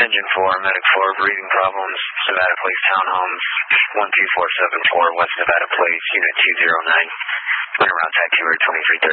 Engine 4, Medic 4, breathing problems, Nevada Place Townhomes, 12474, West Nevada Place, Unit 209. Around type 2 or 2330.